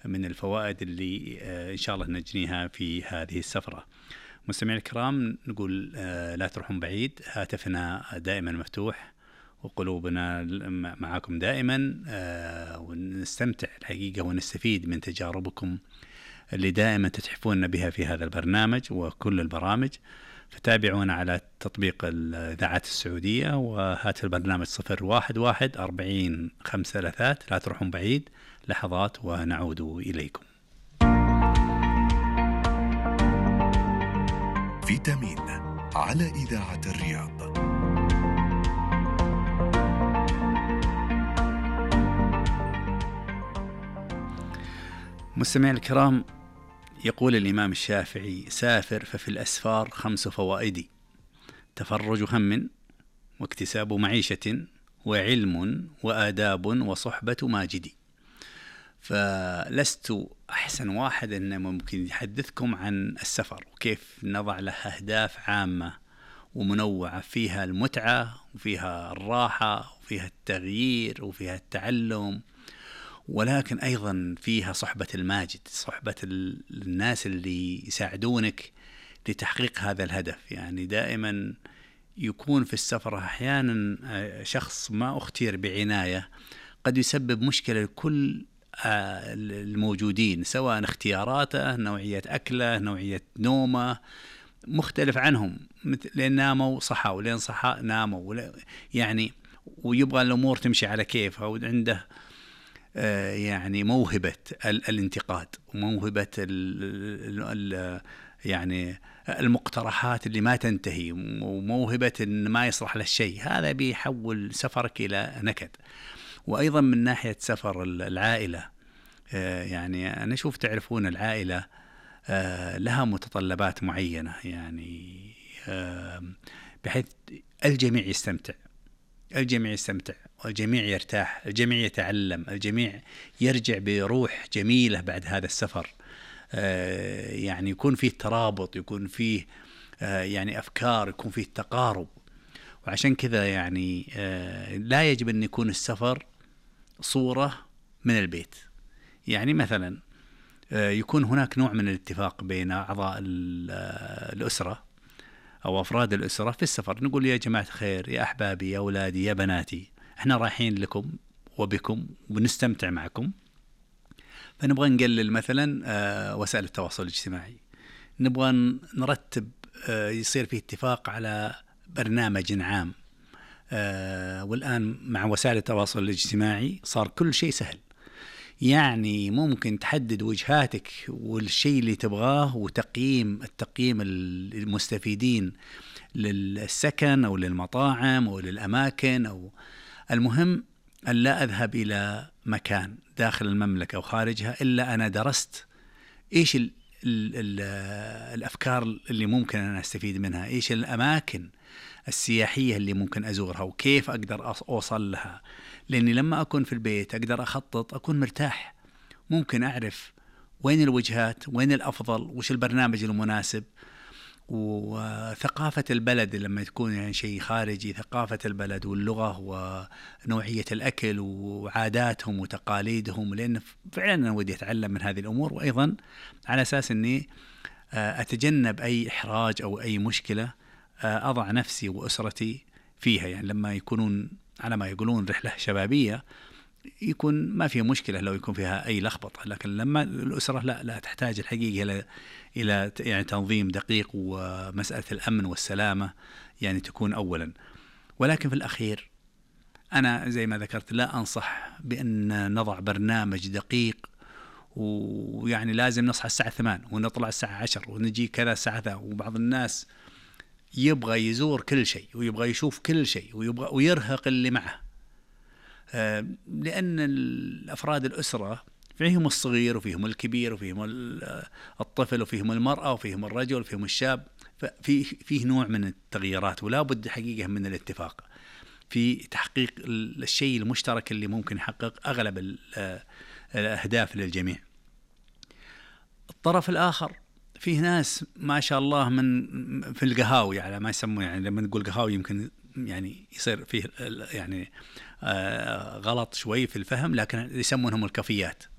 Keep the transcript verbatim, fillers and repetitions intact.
من الفوائد اللي إن شاء الله نجنيها في هذه السفرة. مستمعي الكرام، نقول لا تروحون بعيد، هاتفنا دائما مفتوح وقلوبنا معكم دائما، ونستمتع الحقيقة ونستفيد من تجاربكم اللي دائما تتحفون بها في هذا البرنامج وكل البرامج. فتابعونا على تطبيق الإذاعات السعودية وهاتف البرنامج صفر واحد واحد أربعين خمسة ثلاثات. لا تروحون بعيد، لحظات ونعود إليكم. فيتامين على إذاعة الرياض. مستمعي الكرام، يقول الإمام الشافعي: سافر ففي الأسفار خمس فوائد: تفرج هم، واكتساب معيشة، وعلم، وآداب، وصحبة ماجد. فلست أحسن واحد أن ممكن يحدثكم عن السفر وكيف نضع له أهداف عامة ومنوعة، فيها المتعة وفيها الراحة وفيها التغيير وفيها التعلم، ولكن أيضا فيها صحبة الماجد، صحبة الناس اللي يساعدونك لتحقيق هذا الهدف. يعني دائما يكون في السفر أحيانا شخص ما اختير بعناية قد يسبب مشكلة لكل الموجودين، سواء اختياراته، نوعية أكله، نوعية نومه مختلف عنهم، لأن ناموا صحوا، ولين صحى ناموا، يعني ويبغى الأمور تمشي على كيفها، وعنده يعني موهبة الانتقاد وموهبة ال ال يعني المقترحات اللي ما تنتهي، وموهبة إن ما يصلح له الشيء. هذا بيحول سفرك إلى نكد. وأيضا من ناحية سفر العائلة، يعني أنا أشوف، تعرفون العائلة لها متطلبات معينة، يعني بحيث الجميع يستمتع، الجميع يستمتع والجميع يرتاح، الجميع يتعلم، الجميع يرجع بروح جميلة بعد هذا السفر. يعني يكون فيه ترابط، يكون فيه يعني أفكار، يكون فيه تقارب. وعشان كذا يعني لا يجب أن يكون السفر صورة من البيت. يعني مثلا يكون هناك نوع من الاتفاق بين أعضاء الأسرة أو أفراد الأسرة في السفر، نقول: يا جماعة الخير، يا أحبابي، يا أولادي، يا بناتي، إحنا رايحين لكم وبكم ونستمتع معكم، فنبغى نقلل مثلا وسائل التواصل الاجتماعي، نبغى نرتب يصير فيه اتفاق على برنامج عام. والآن مع وسائل التواصل الاجتماعي صار كل شيء سهل، يعني ممكن تحدد وجهاتك والشيء اللي تبغاه، وتقييم التقييم المستفيدين للسكن أو للمطاعم أو للأماكن، أو المهم أن لا أذهب إلى مكان داخل المملكة أو خارجها إلا أنا درست إيش ال ال ال الأفكار اللي ممكن أنا أستفيد منها، إيش الأماكن السياحية اللي ممكن أزورها، وكيف أقدر أوصل لها. لأني لما أكون في البيت أقدر أخطط، أكون مرتاح، ممكن أعرف وين الوجهات، وين الأفضل، وش البرنامج المناسب. وثقافة البلد لما تكون يعني شيء خارجي، ثقافة البلد واللغة ونوعية الأكل وعاداتهم وتقاليدهم، لأن فعلا أنا ودي أتعلم من هذه الأمور، وأيضا على أساس أني أتجنب أي إحراج أو أي مشكلة أضع نفسي وأسرتي فيها. يعني لما يكونون على ما يقولون رحلة شبابية يكون ما فيها مشكلة لو يكون فيها أي لخبطة، لكن لما الأسرة لا لا تحتاج الحقيقة إلى إلى يعني تنظيم دقيق، ومسألة الأمن والسلامة يعني تكون أولا. ولكن في الأخير أنا زي ما ذكرت لا أنصح بأن نضع برنامج دقيق، ويعني لازم نصحى الساعة ثمان ونطلع الساعة عشر ونجي كذا الساعة ذا. وبعض الناس يبغى يزور كل شيء ويبغى يشوف كل شيء ويبغى ويرهق اللي معه، لأن الأفراد الأسرة فيهم الصغير وفيهم الكبير وفيهم الطفل وفيهم المرأة وفيهم الرجل وفيهم الشاب، ففي فيه نوع من التغييرات، ولا بد حقيقة من الاتفاق في تحقيق الشيء المشترك اللي ممكن يحقق أغلب الأهداف للجميع. الطرف الآخر فيه ناس ما شاء الله من في القهاوي، يعني ما يسمون، يعني لما نقول قهاوي يمكن يعني يصير فيه يعني آه غلط شوي في الفهم، لكن يسمونهم الكافيات.